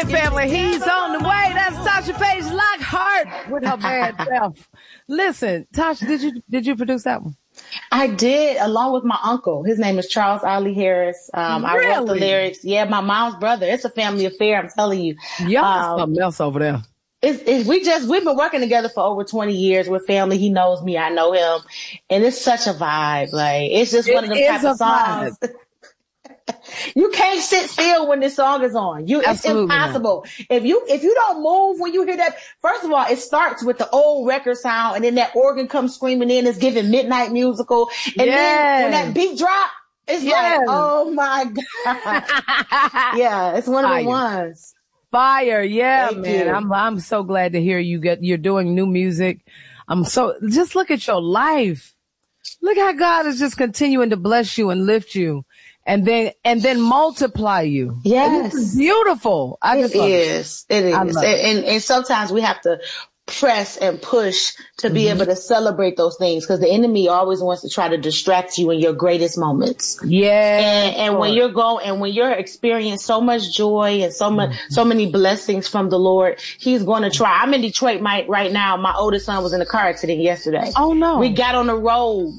it, family. He's on the way. That's Tasha Page Lockhart with her bad self. Listen, Tasha, did you produce that one? I did, along with my uncle. His name is Charles Ollie Harris. I wrote the lyrics. Yeah, my mom's brother. It's a family affair, I'm telling you. Y'all something else over there. We've been working together for over 20 years. We're family. He knows me. I know him. And it's such a vibe. Like, it's just one of them type of songs. You can't sit still when this song is on. It's impossible. Not. If you don't move when you hear that, first of all, it starts with the old record sound, and then that organ comes screaming in. It's giving Midnight Musical, and then when that beat drop, it's like, oh my god, yeah, it's one of the ones. Fire, yeah, Thank man. You. I'm so glad to hear you're doing new music. Just look at your life. Look how God is just continuing to bless you and lift you. And then multiply you. Yes. It's beautiful. It is. And sometimes we have to press and push to be able to celebrate those things, because the enemy always wants to try to distract you in your greatest moments. Yeah. And when you're experiencing so much joy and so many blessings from the Lord, he's going to try. I'm in Detroit right now. My oldest son was in a car accident yesterday. Oh no. We got on the road.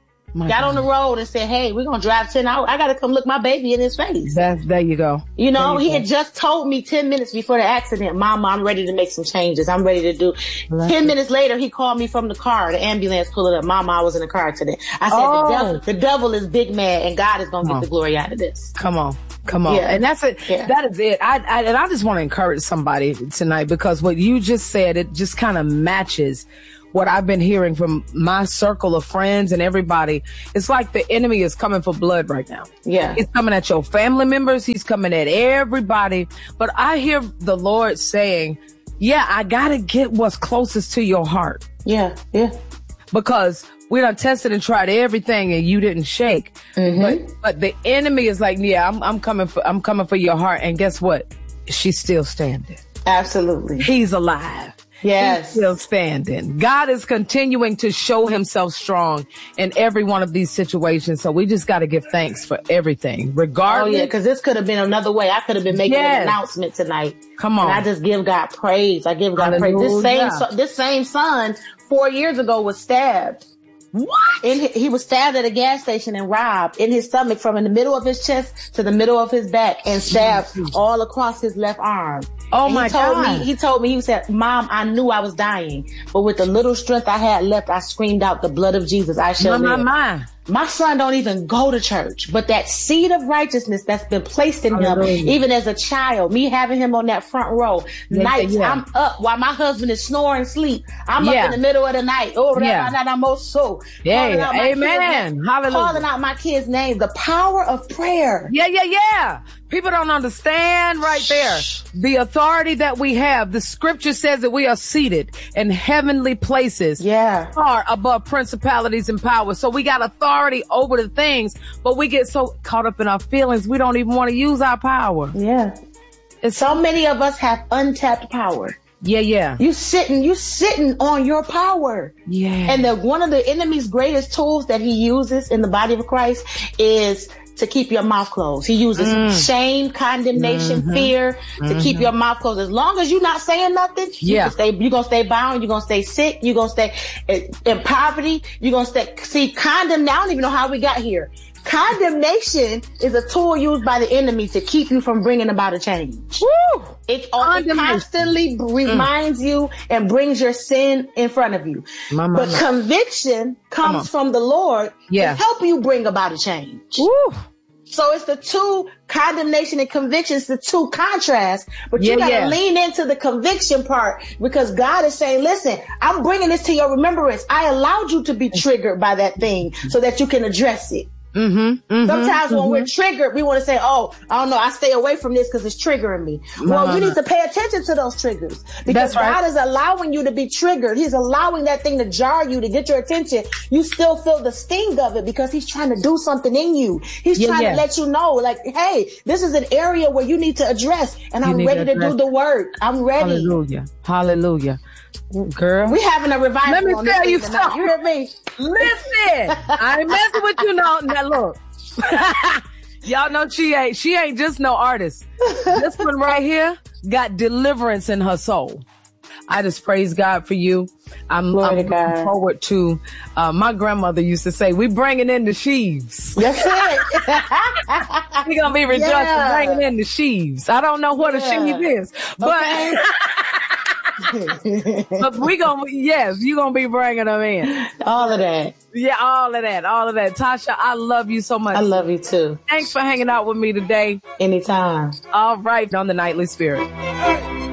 On the road and said, hey, we're going to drive 10 hours. I got to come look my baby in his face. There you go. He had just told me 10 minutes before the accident, Mama, I'm ready to make some changes. I'm ready to do. 10 minutes later, he called me from the car, the ambulance pulling up. Mama, I was in a car accident. I said, the devil is big mad, and God is going to get the glory out of this. Come on. Yeah. And that's it. Yeah. That is it. I just want to encourage somebody tonight, because what you just said, it just kind of matches what I've been hearing from my circle of friends and everybody. It's like the enemy is coming for blood right now. Yeah. He's coming at your family members. He's coming at everybody. But I hear the Lord saying, I gotta get what's closest to your heart. Yeah. Yeah. Because we done tested and tried everything and you didn't shake. Mm-hmm. But the enemy is like, I'm coming for your heart. And guess what? She's still standing. Absolutely. He's alive. Yes. He's still standing. God is continuing to show himself strong in every one of these situations. So we just got to give thanks for everything, regardless. Oh, yeah, because this could have been another way. I could have been making an announcement tonight. Come on. And I just give God praise. I give God praise. This same son 4 years ago was stabbed. What? He was stabbed at a gas station and robbed in his stomach from in the middle of his chest to the middle of his back, and stabbed all across his left arm. Oh my God. He told me, he said, Mom, I knew I was dying, but with the little strength I had left, I screamed out the blood of Jesus. I shall live. My son don't even go to church, but that seed of righteousness that's been placed in him, even as a child, me having him on that front row, nights I'm up while my husband is snoring sleep. I'm up in the middle of the night. Amen. Hallelujah. Calling out my kids' names. The power of prayer. Yeah. People don't understand right there. The authority that we have. The scripture says that we are seated in heavenly places. Yeah. Far above principalities and powers. So we got authority over the things, but we get so caught up in our feelings, we don't even want to use our power. Yeah. And so many of us have untapped power. Yeah. You sitting on your power. Yeah. And one of the enemy's greatest tools that he uses in the body of Christ is to keep your mouth closed. He uses shame, condemnation, fear to keep your mouth closed. As long as you're not saying nothing, you're going to stay bound. You're going to stay sick. You're going to stay in poverty. You're going to stay. See, I don't even know how we got here. Condemnation is a tool used by the enemy to keep you from bringing about a change. Woo! It constantly reminds you and brings your sin in front of you. But conviction comes from the Lord to help you bring about a change. Woo! So it's the two, condemnation and conviction, it's the two contrasts, but you gotta lean into the conviction part, because God is saying, listen, I'm bringing this to your remembrance. I allowed you to be triggered by that thing so that you can address it. Sometimes when we're triggered, we want to say, oh, I don't know, I stay away from this because it's triggering me. Well, you need to pay attention to those triggers, because God is allowing you to be triggered. He's allowing that thing to jar you, to get your attention. You still feel the sting of it because he's trying to do something in you. He's trying to let you know, like, hey, this is an area where you need to address, and I'm ready to do the work. I'm ready. Hallelujah. Girl, we having a revival. Let me tell you something. You hear me? Listen, I ain't messing with you now. Now look, Y'all know she ain't just no artist. This one right here got deliverance in her soul. I just praise God for you. I'm looking forward to, my grandmother used to say, we bringing in the sheaves. That's it. We're going to be rejoicing bringing in the sheaves. I don't know what a sheave is, but, but you're going to be bringing them in. All of that. Yeah, all of that. Tasha, I love you so much. I love you too. Thanks for hanging out with me today. Anytime. All right, on the Nightly Spirit.